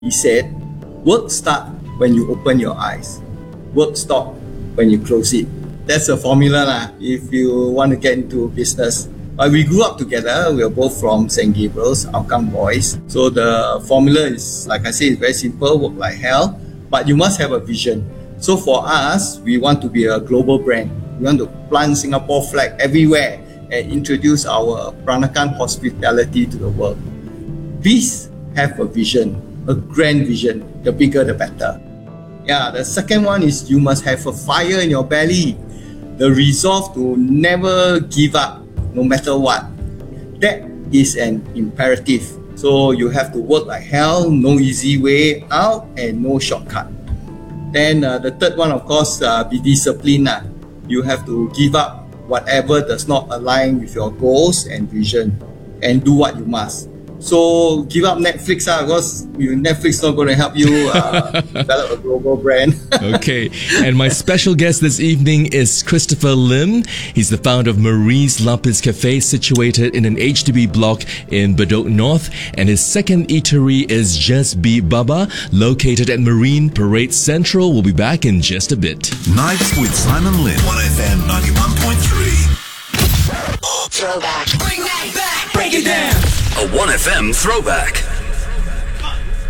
He said, work start when you open your eyes. Work stop when you close it. That's a formula if you want to get into business. But we grew up together. We are both from St. Gabriel's, Hougang boys. So the formula is, like I said, it's very simple, work like hell. But you must have a vision. So for us, we want to be a global brand. We want to plant Singapore flag everywhere and introduce our Peranakan hospitality to the world. Please have a vision, a grand vision. The bigger, the better. Yeah, the second one is you must have a fire in your belly. The resolve to never give up, no matter what. That is an imperative. So you have to work like hell, no easy way out, and no shortcut. Then the third one, of course, be disciplined. You have to give up whatever does not align with your goals and vision, and do what you must. So give up Netflix because Netflix not going to help you develop a global brand. Okay, and my special guest this evening is Christopher Lim. He's the founder of Marie's Lapis Cafe, situated in an HDB block in Bedok North, and his second eatery is Just Be Baba, located at Marine Parade Central. We'll be back in just a bit. Nights with Simon Lim, 1FM 91.3. Throwback. Bring that back. Break it down. A 1FM throwback.